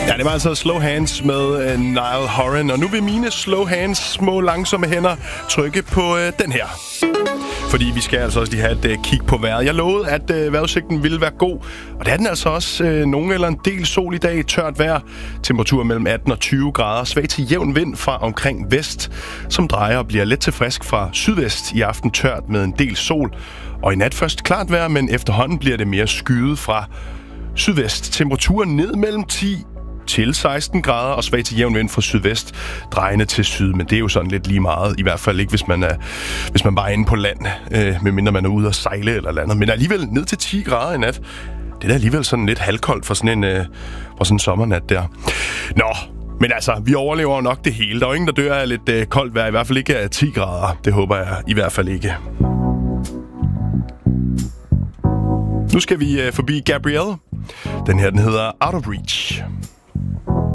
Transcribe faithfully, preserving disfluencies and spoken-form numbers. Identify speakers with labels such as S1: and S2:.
S1: Ja, det var altså Slow Hands med uh, Niall Horan. Og nu vil mine slow hands, små langsomme hænder, trykke på uh, den her. Fordi vi skal altså også lige have et uh, kig på vejret. Jeg lovede, at uh, vejrudsigten ville være god. Og det er den altså også. Uh, nogen eller en del sol i dag, tørt vejr. Temperatur mellem atten og tyve grader. Svag til jævn vind fra omkring vest, som drejer og bliver let til frisk fra sydvest. I aften tørt med en del sol. Og i nat først klart vejr, men efterhånden bliver det mere skyet fra sydvest. Temperaturen ned mellem ti til seksten grader og svag til jævn vind fra sydvest, drejende til syd, men det er jo sådan lidt lige meget, i hvert fald ikke, hvis man er, hvis man bare er inde på land, øh, medmindre man er ude at sejle eller andet. Men alligevel ned til ti grader i nat. Det er da alligevel sådan lidt halvkoldt for sådan en, øh, for sådan en sommernat der. Nå, men altså, vi overlever nok det hele. Der er jo ingen, der dør af lidt øh, koldt vejr, i hvert fald ikke af ti grader. Det håber jeg i hvert fald ikke. Nu skal vi øh, forbi Gabrielle. Den her, den hedder Out of Reach.